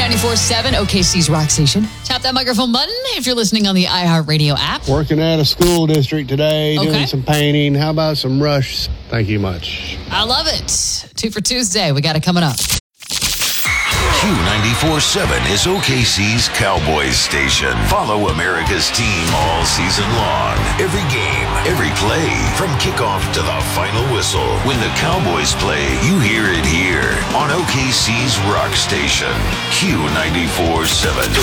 Q94.7, OKC's Rock Station. Tap that microphone button if you're listening on the iHeartRadio app. Working at a school district today, doing some painting. How about some Rush? Thank you much. I love it. 2 for Tuesday. We got it coming up. Q94.7 is OKC's Cowboys station. Follow America's team all season long. Every game, every play, from kickoff to the final whistle. When the Cowboys play, you hear it here on OKC's Rock Station. Q94.7.